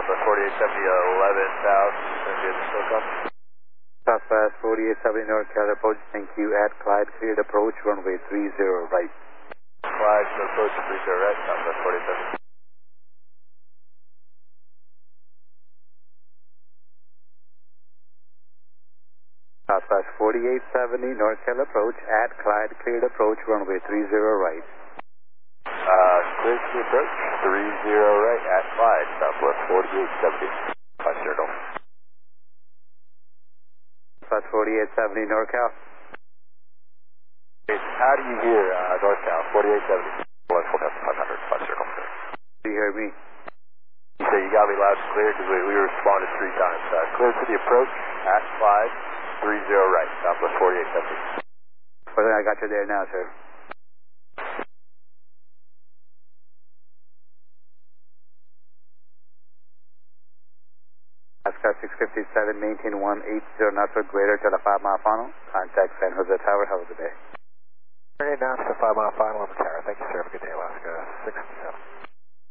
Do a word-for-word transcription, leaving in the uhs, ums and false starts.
Southwest forty-eight seventy, eleven thousand, going to be at the SOCOM. Southwest forty-eight seventy North Cal approach, thank you, at Clyde, cleared approach, runway three zero right. Clyde, to approach three zero right, Southwest forty-eight seventy. Southwest forty-eight seventy North Cal approach, at Clyde, cleared approach, runway three zero right. Uh, cleared to approach, three zero right, at Clyde, Southwest forty-eight seventy. Five circle. Southwest forty-eight seventy North Cal. How do you hear uh, North Cal, forty-eight seventy? one forecast five hundred, five circle. Do you hear me? You say you got me loud and clear because we, we responded three times. Uh, clear to the approach, at Clyde, three zero right, Southwest forty-eight seventy. Well, then I got you there now, sir. Oscar six fifty-seven, maintain one eighty knots or greater to the five mile final. Contact San Jose Tower. Have a good day. Turn it down to the five mile final on the tower. Thank you, sir. Have a good day, Alaska six fifty-seven.